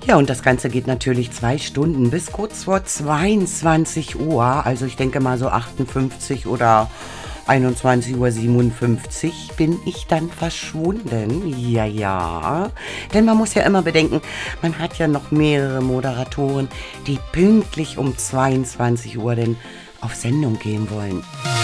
Ja, und das Ganze geht natürlich 2 Stunden bis kurz vor 22 Uhr. Also ich denke mal so 58 oder 21:57 Uhr bin ich dann verschwunden. Ja, ja. Denn man muss ja immer bedenken, man hat ja noch mehrere Moderatoren, die pünktlich um 22 Uhr denn auf Sendung gehen wollen.